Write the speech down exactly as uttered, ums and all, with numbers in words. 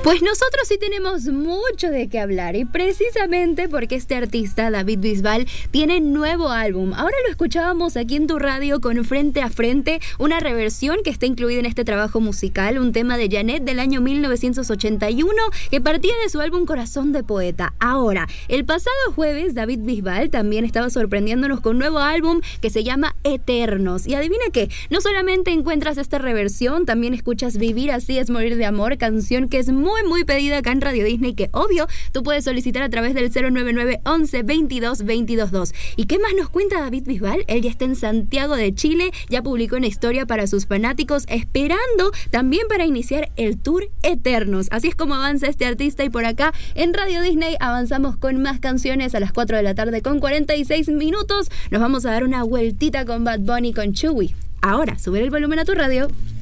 Pues nosotros sí tenemos mucho de qué hablar y precisamente porque este artista, David Bisbal, tiene nuevo álbum. Ahora lo escuchábamos aquí en tu radio con Frente a Frente, una reversión que está incluida en este trabajo musical, un tema de Janet del año mil novecientos ochenta y uno que partía de su álbum Corazón de Poeta. Ahora, el pasado jueves David Bisbal también estaba sorprendiéndonos con un nuevo álbum que se llama Eternos. Y adivina qué, no solamente encuentras esta reversión, también escuchas Vivir así es morir de amor, canción que es muy muy muy pedida acá en Radio Disney, que obvio tú puedes solicitar a través del cero nueve nueve once veintidós veintidós dos. ¿Y qué más nos cuenta David Bisbal? Él ya está en Santiago de Chile, ya publicó una historia para sus fanáticos, esperando también para iniciar el tour Eternos. Así es como avanza este artista y por acá en Radio Disney avanzamos con más canciones a las cuatro de la tarde con cuarenta y seis minutos. Nos vamos a dar una vueltita con Bad Bunny, con Chewy. Ahora, sube el volumen a tu radio.